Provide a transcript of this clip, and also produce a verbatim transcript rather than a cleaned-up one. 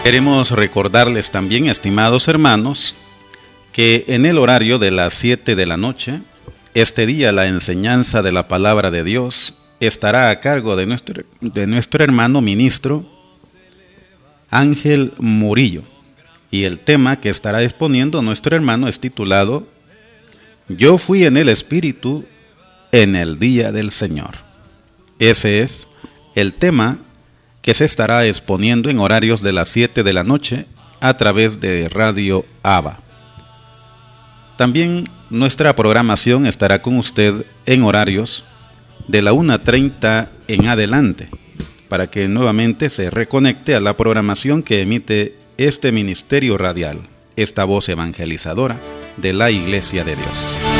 Queremos recordarles también, estimados hermanos, que en el horario de las siete de la noche, este día la enseñanza de la palabra de Dios estará a cargo de nuestro, de nuestro hermano ministro Ángel Murillo. Y el tema que estará exponiendo nuestro hermano es titulado Yo fui en el Espíritu en el día del Señor. Ese es el tema que se estará exponiendo en horarios de las siete de la noche a través de Radio Abba. También nuestra programación estará con usted en horarios de la una treinta en adelante, para que nuevamente se reconecte a la programación que emite este ministerio radial, esta voz evangelizadora de la Iglesia de Dios.